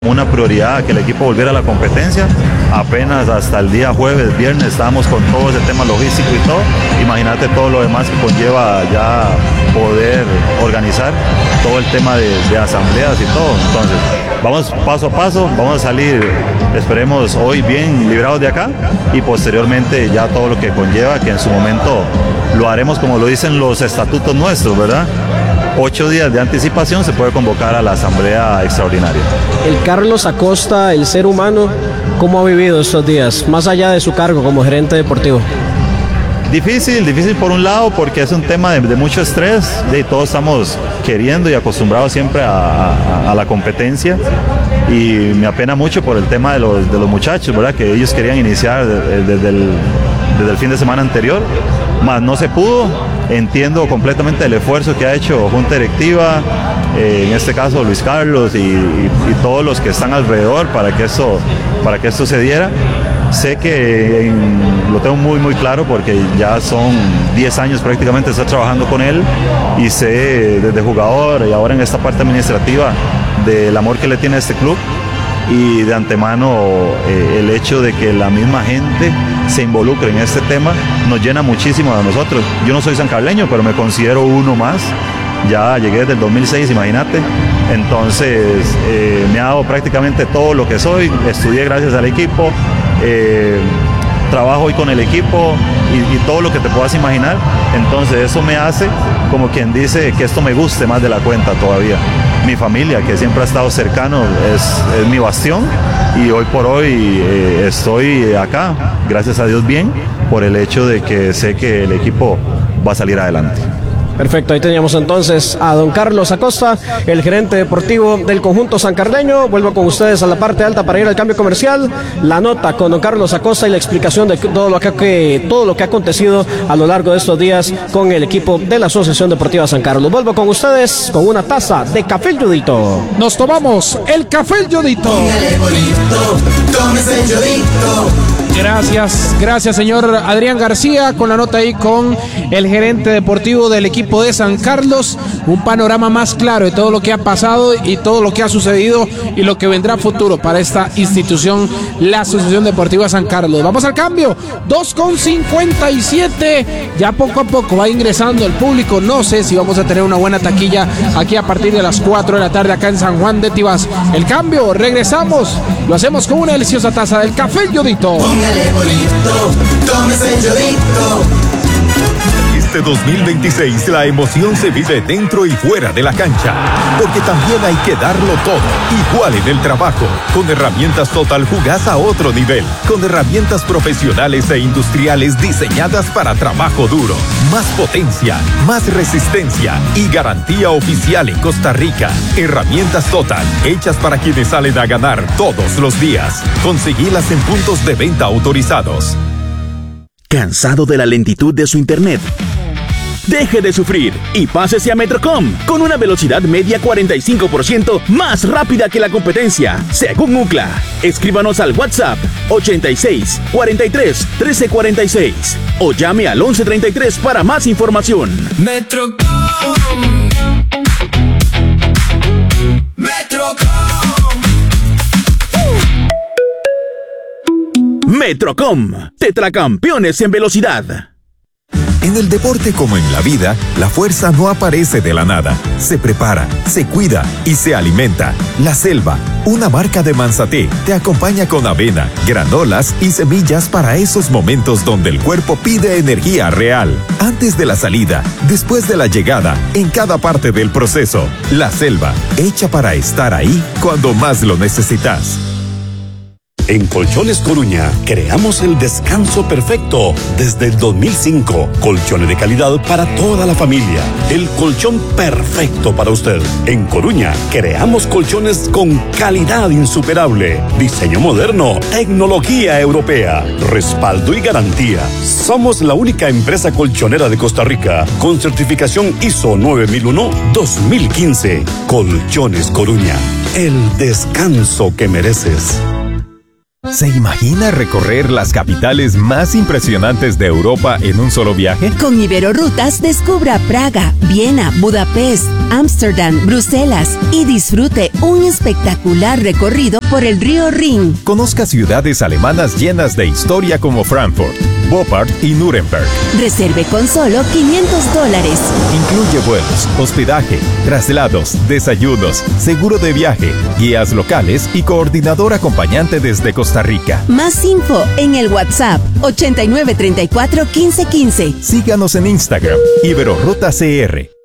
una prioridad que el equipo volviera a la competencia. Apenas hasta el día jueves, viernes estábamos con todo ese tema logístico y todo. Imagínate todo lo demás que conlleva ya poder organizar todo el tema de asambleas y todo. Entonces vamos paso a paso, vamos a salir, esperemos hoy bien librados de acá y posteriormente ya todo lo que conlleva, que en su momento lo haremos como lo dicen los estatutos nuestros, ¿verdad? 8 días de anticipación se puede convocar a la asamblea extraordinaria. El Carlos Acosta, el ser humano, ¿cómo ha vivido estos días, más allá de su cargo como gerente deportivo? Difícil por un lado porque es un tema de mucho estrés, de todos estamos queriendo y acostumbrados siempre a la competencia y me apena mucho por el tema de los muchachos, ¿verdad? Que ellos querían iniciar desde el fin de semana anterior, más no se pudo. Entiendo completamente el esfuerzo que ha hecho Junta Directiva, en este caso Luis Carlos y todos los que están alrededor para que esto se diera. Sé que lo tengo muy claro porque ya son 10 años prácticamente estar trabajando con él y sé desde jugador y ahora en esta parte administrativa del amor que le tiene a este club y de antemano el hecho de que la misma gente se involucre en este tema nos llena muchísimo a nosotros. Yo no soy sancarleño, pero me considero uno más. Ya llegué desde el 2006, imagínate. Entonces me ha dado prácticamente todo lo que soy. Estudié gracias al equipo, trabajo hoy con el equipo y todo lo que te puedas imaginar. Entonces eso me hace, como quien dice, que esto me guste más de la cuenta todavía. Mi familia, que siempre ha estado cercano, es mi bastión y hoy por hoy estoy acá, gracias a Dios bien, por el hecho de que sé que el equipo va a salir adelante. Perfecto, ahí teníamos entonces a don Carlos Acosta, el gerente deportivo del conjunto sancarleño. Vuelvo con ustedes a la parte alta para ir al cambio comercial. La nota con don Carlos Acosta y la explicación de todo lo que ha acontecido a lo largo de estos días con el equipo de la Asociación Deportiva San Carlos. Vuelvo con ustedes con una taza de Café El Yodito. Nos tomamos el Café El Yodito. Tómese el Yodito. Gracias señor Adrián García, con la nota ahí con el gerente deportivo del equipo de San Carlos, un panorama más claro de todo lo que ha pasado y todo lo que ha sucedido y lo que vendrá a futuro para esta institución, la Asociación Deportiva San Carlos. Vamos al cambio, 2:57, ya poco a poco va ingresando el público, no sé si vamos a tener una buena taquilla aquí a partir de las 4 de la tarde acá en San Juan de Tibás. El cambio, regresamos, lo hacemos con una deliciosa taza del Café El Yodito. Póngale bonito, tómese el Yodito. Este 2026 la emoción se vive dentro y fuera de la cancha, porque también hay que darlo todo, igual en el trabajo. Con herramientas Total jugás a otro nivel, con herramientas profesionales e industriales diseñadas para trabajo duro, más potencia, más resistencia y garantía oficial en Costa Rica. Herramientas Total, hechas para quienes salen a ganar todos los días. Conseguilas en puntos de venta autorizados. ¿Cansado de la lentitud de su internet? Deje de sufrir y pásese a Metrocom con una velocidad media 45% más rápida que la competencia, según UCLA. Escríbanos al WhatsApp 86 43 13 46 o llame al 1133 para más información. Metrocom. Metrocom, tetracampeones en velocidad. En el deporte como en la vida, la fuerza no aparece de la nada. Se prepara, se cuida y se alimenta. La Selva, una marca de Manzaté, te acompaña con avena, granolas y semillas para esos momentos donde el cuerpo pide energía real. Antes de la salida, después de la llegada, en cada parte del proceso. La Selva, hecha para estar ahí cuando más lo necesitas. En Colchones Coruña creamos el descanso perfecto desde el 2005. Colchones de calidad para toda la familia. El colchón perfecto para usted. En Coruña creamos colchones con calidad insuperable, diseño moderno, tecnología europea, respaldo y garantía. Somos la única empresa colchonera de Costa Rica con certificación ISO 9001-2015. Colchones Coruña, el descanso que mereces. ¿Se imagina recorrer las capitales más impresionantes de Europa en un solo viaje? Con Iberorutas descubra Praga, Viena, Budapest, Ámsterdam, Bruselas y disfrute un espectacular recorrido por el río Rin. Conozca ciudades alemanas llenas de historia como Frankfurt, Boppard y Nuremberg. Reserve con solo $500. Incluye vuelos, hospedaje, traslados, desayunos, seguro de viaje, guías locales y coordinador acompañante desde Costa Rica. Más info en el WhatsApp 8934 1515. Síganos en Instagram, Iberorruta CR.